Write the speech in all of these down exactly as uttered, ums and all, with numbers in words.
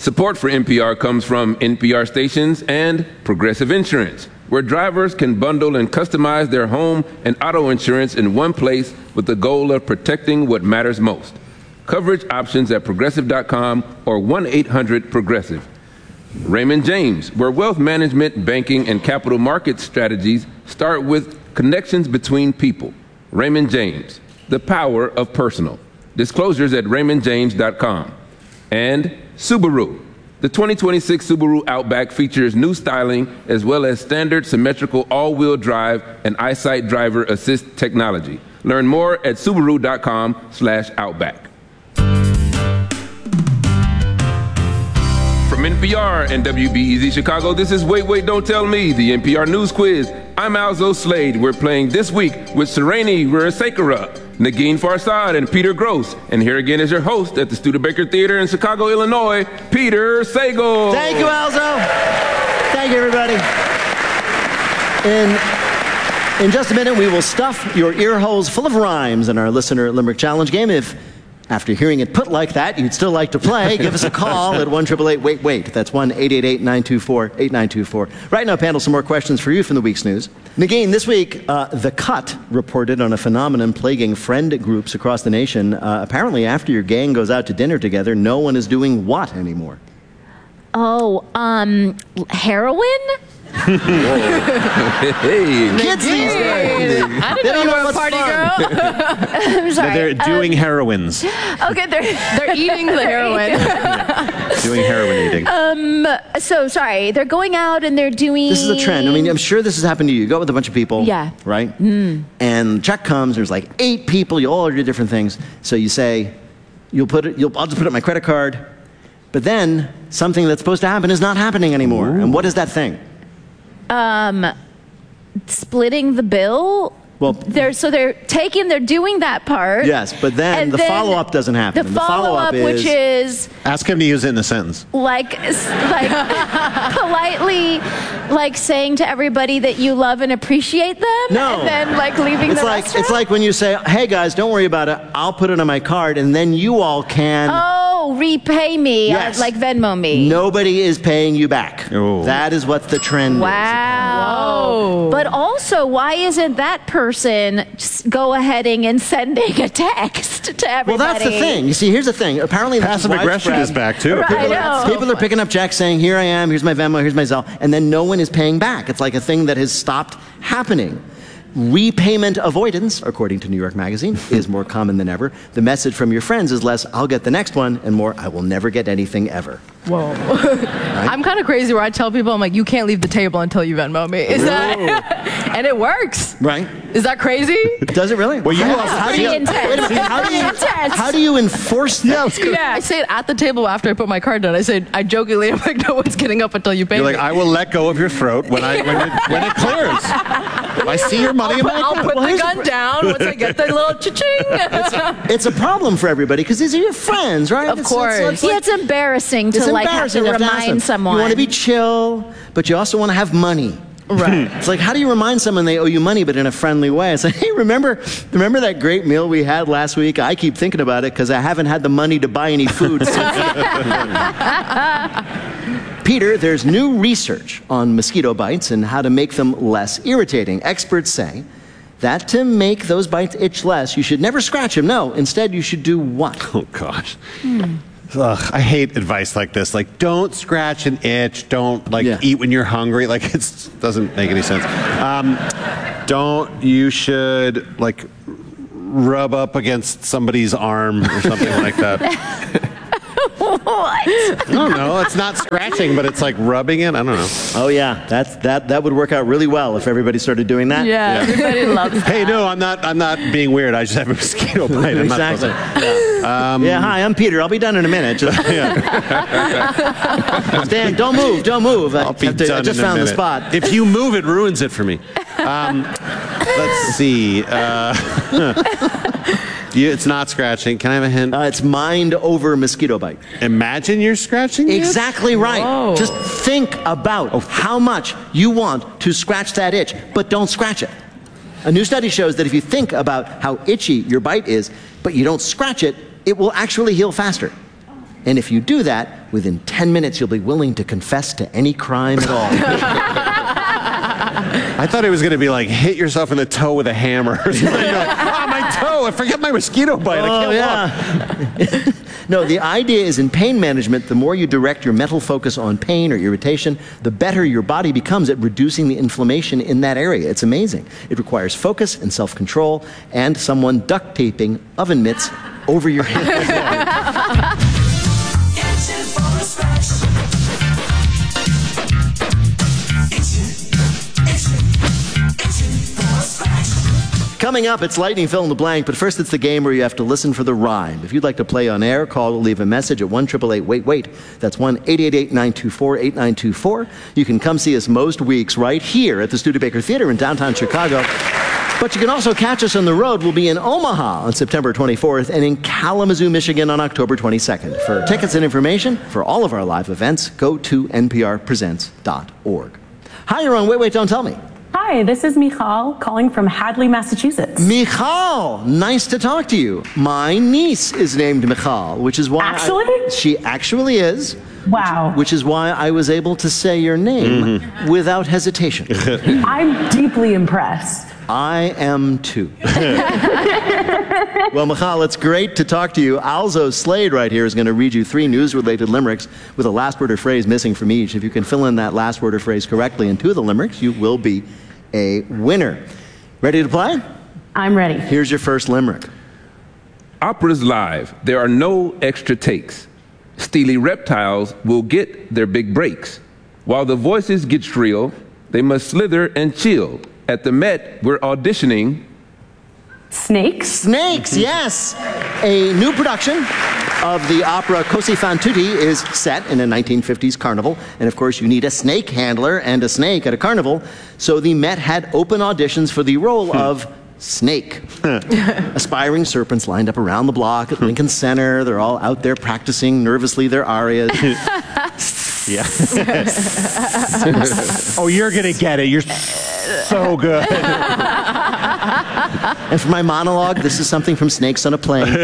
Support for N P R comes from N P R stations and Progressive Insurance, where drivers can bundle and customize their home and auto insurance in one place with the goal of protecting what matters most. Coverage options at progressive dot com or one eight hundred progressive. Raymond James, where wealth management, banking, and capital market strategies start with connections between people. Raymond James, the power of personal. Disclosures at raymond james dot com. And Subaru. The twenty twenty-six Subaru Outback features new styling as well as standard symmetrical all-wheel drive and EyeSight driver assist technology. Learn more at subaru dot com slash outback. From N P R and W B E Z Chicago, this is Wait, Wait, Don't Tell Me, the N P R News Quiz. I'm Alzo Slade. We're playing this week with Sereni Rurasekara, Negin Farsad, and Peter Gross. And here again is your host at the Studebaker Theater in Chicago, Illinois, Peter Sagal. Thank you, Alzo. Thank you, everybody. In, in just a minute, we will stuff your ear holes full of rhymes in our Listener Limerick Challenge game. If after hearing it put like that, you'd still like to play, give us a call at one eight eight eight, wait, wait. That's one eight eight eight, nine two four, eight nine two four. Right now, panel, some more questions for you from the week's news. Negin, this week, uh, The Cut reported on a phenomenon plaguing friend groups across the nation. Uh, apparently, after your gang goes out to dinner together, no one is doing what anymore? Oh, um, heroin? Hey. Kids these days. I didn't know you were a party girl. I'm sorry. They're doing um, heroines. Okay, they're, They're eating the heroin. Doing heroin eating. um, so sorry, they're going out and they're doing... This is a trend. I mean, I'm sure this has happened to you. You go out with a bunch of people. Yeah. Right? Mm. And check comes, there's like eight people, you all order different things. So you say, you'll put it, you'll, I'll just put it on my credit card. But then, something that's supposed to happen is not happening anymore. Ooh. And what is that thing? Um, splitting the bill? Well, they're so they're taking, they're doing that part. Yes, but then and the then follow-up doesn't happen. The And the follow-up, follow-up which is Ask him to use it in a sentence. like, like politely, like saying to everybody that you love and appreciate them, No. and then like leaving it's the like restaurant. it's like when you say, "Hey guys, don't worry about it. I'll put it on my card, and then you all can." Oh, repay me, Yes. uh, like Venmo me. Nobody is paying you back. Oh. That is what the trend is. Wow. Whoa. But also, why isn't that person just go ahead and sending a text to Well, everybody? that's the thing. You see, here's the thing. Apparently, this Passive is aggression widespread. is back too. Right. People, I are, know. people are picking up checks saying, "Here I am, here's my Venmo, here's my Zelle," and then no one is paying back. It's like a thing that has stopped happening. Repayment avoidance, according to New York Magazine, is more common than ever. The message from your friends is less, "I'll get the next one," and more, "I will never get anything ever." Whoa. I'm kind of crazy where I tell people, I'm like, you can't leave the table until you Venmo me. Is that? And it works. Right? Is that crazy? Does it really? Well, you how, also- how do Pretty you, intense. wait a minute, how do you, Intense. how do you enforce that? Yeah. I say it at the table after I put my card down. I say, I jokingly, I'm like, no one's getting up until you pay You're me. like, I will let go of your throat when I when it, when it clears. If I see your money I'll in put, my I'll account. put Well, the here's gun the- down once I get the little cha-ching. It's a problem for everybody because these are your friends, right? Of It's- course. It's, it's Yeah, like, it's embarrassing to it's like embarrassing have to to ask them. remind someone. You want to be chill, but you also want to have money. Right. It's like, how do you remind someone they owe you money, but in a friendly way? It's like, hey, remember, remember that great meal we had last week? I keep thinking about it because I haven't had the money to buy any food since. Peter, there's new research on mosquito bites and how to make them less irritating. Experts say that to make those bites itch less, you should never scratch them. No, instead you should do what? Oh gosh. Ugh, I hate advice like this. Like, don't scratch an itch. Don't like Yeah. eat when you're hungry. Like, it doesn't make any sense. Um, don't. You should like rub up against somebody's arm or something like that. What? I don't know. It's not scratching, but it's like rubbing it. I don't know. Oh yeah, that's, that, that would work out really well if everybody started doing that. Yeah, everybody loves that. Hey, no, I'm not. I'm not being weird. I just have a mosquito bite. I'm not Exactly. supposed Yeah. Um, yeah, hi, I'm Peter. I'll be done in a minute. Just, Dan, don't move, don't move. I, I'll be have to- I done just in a found the minute. spot. If you move, it ruins it for me. Um, let's see. Uh, you, it's not scratching. Can I have a hint? Uh, it's mind over mosquito bite. Imagine you're scratching it? Exactly right. Whoa. Just think about how much you want to scratch that itch, but don't scratch it. A new study shows that if you think about how itchy your bite is, but you don't scratch it, it will actually heal faster. And if you do that, within ten minutes, you'll be willing to confess to any crime at all. I thought it was going to be like, hit yourself in the toe with a hammer. Or something. You're like, oh, my toe, I forget my mosquito bite. I Oh, can't walk. yeah. No, the idea is in pain management, the more you direct your mental focus on pain or irritation, the better your body becomes at reducing the inflammation in that area. It's amazing. It requires focus and self-control and someone duct taping oven mitts over your hands. Coming up, it's Lightning Fill in the Blank, but first it's the game where you have to listen for the rhyme. If you'd like to play on air, call or leave a message at one eight eight eight, wait, wait. That's one eight eight eight, nine two four, eight nine two four. You can come see us most weeks right here at the Studebaker Theater in downtown Chicago. But you can also catch us on the road. We'll be in Omaha on September twenty-fourth and in Kalamazoo, Michigan on October twenty-second. For tickets and information for all of our live events, go to N P R presents dot org. Hi, you're on Wait, Wait, Don't Tell Me. Hi, this is Michal calling from Hadley, Massachusetts. Michal, nice to talk to you. My niece is named Michal, which is why... Actually? I, she actually is. Wow. Which is why I was able to say your name mm-hmm. without hesitation. I'm deeply impressed. I am too. Well, Michal, it's great to talk to you. Alzo Slade right here is going to read you three news-related limericks with a last word or phrase missing from each. If you can fill in that last word or phrase correctly in two of the limericks, you will be a winner. Ready to play? I'm ready. Here's your first limerick. Opera's live. There are no extra takes. Steely reptiles will get their big breaks. While the voices get shrill, they must slither and chill. At the Met, we're auditioning. Snakes? Snakes, yes. A new production of the opera Così fan tutti is set in a nineteen fifties carnival. And of course, you need a snake handler and a snake at a carnival. So the Met had open auditions for the role of Snake. Aspiring serpents lined up around the block at Lincoln Center. They're all out there practicing nervously their arias. Yeah. Oh, you're going to get it. You're so good. And for my monologue, this is something from Snakes on a Plane. I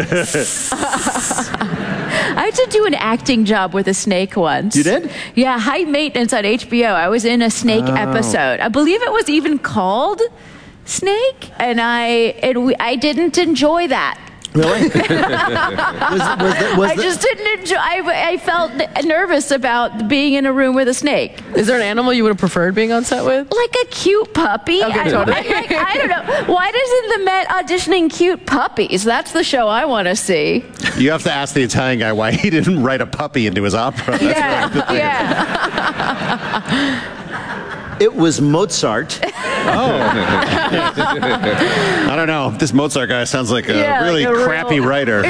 had to do an acting job with a snake once. You did? Yeah, High Maintenance on H B O. I was in a snake Oh. episode. I believe it was even called Snake, and I and we, I didn't enjoy that. Really? was, was the, was I the, just didn't enjoy. I, I felt nervous about being in a room with a snake. Is there an animal you would have preferred being on set with? Like a cute puppy. Okay, I, totally. I, like, I don't know. Why doesn't the Met auditioning cute puppies? That's the show I want to see. You have to ask the Italian guy why he didn't write a puppy into his opera. That's Yeah, what I think. yeah. It was Mozart. I don't know. This Mozart guy sounds like a Yeah, really like a crappy real- writer.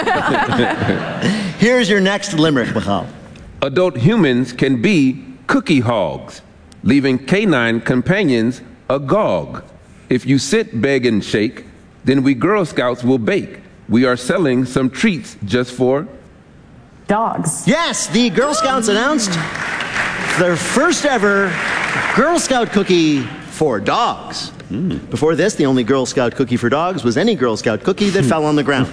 Here's your next limerick, Michal. Adult humans can be cookie hogs, leaving canine companions agog. If you sit, beg, and shake, then we Girl Scouts will bake. We are selling some treats just for... Dogs. Yes, the Girl Scouts announced their first ever Girl Scout cookie for dogs. Mm. Before this, the only Girl Scout cookie for dogs was any Girl Scout cookie that fell on the ground.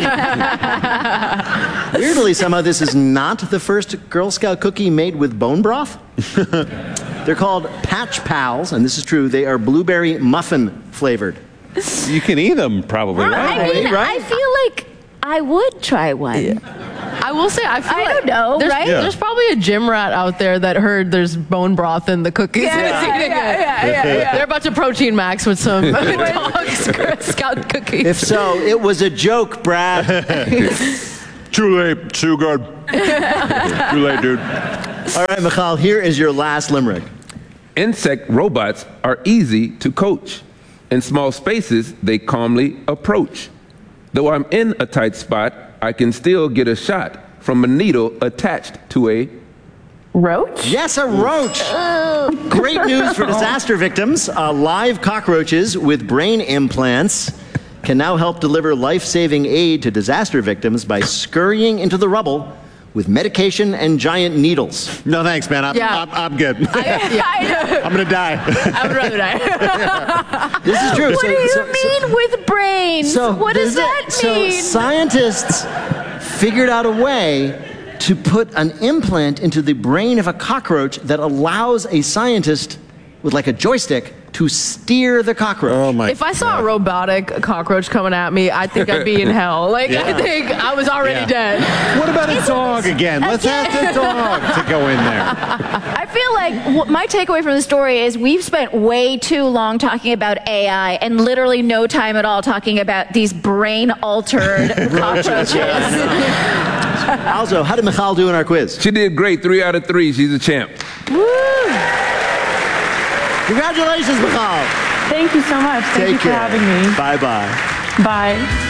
Weirdly, somehow this is not the first Girl Scout cookie made with bone broth. They're called Patch Pals, and this is true. They are blueberry muffin flavored. You can eat them, probably, I right? mean, right? I feel like I would try one. I will say, I feel I like don't know, there's, right? Yeah. There's probably a gym rat out there that heard there's bone broth in the cookies. Yeah, and is yeah, eating yeah, it. yeah, yeah, yeah. They're about to protein max with some dogs Scout cookies. If so, it was a joke, Brad. Too late. Too good. Too late, dude. All right, Michal, here is your last limerick. Insect robots are easy to coach. In small spaces, they calmly approach. Though I'm in a tight spot, I can still get a shot from a needle attached to a... Roach? Yes, a roach. Great news for disaster victims. Uh, live cockroaches with brain implants can now help deliver life-saving aid to disaster victims by scurrying into the rubble with medication and giant needles. No, thanks, man. I'm, Yeah. I'm, I'm good. I know. I'm going to die. I would rather die. This is true. What So- do you so- so- mean with brains? So what does this is that it. mean? So scientists figured out a way to put an implant into the brain of a cockroach that allows a scientist with like a joystick to steer the cockroach. Oh my If I saw God. a robotic cockroach coming at me, I think I'd be in hell. Like, Yeah. I think I was already Yeah. dead. What about a dog again? Let's ask the dog to go in there. I feel like w- my takeaway from the story is we've spent way too long talking about A I and literally no time at all talking about these brain-altered cockroaches. Also, how did Michal do in our quiz? She did great. Three out of three. She's a champ. Congratulations, Michal. Thank you so much. Thank Take you for care. having me. Bye-bye. Bye.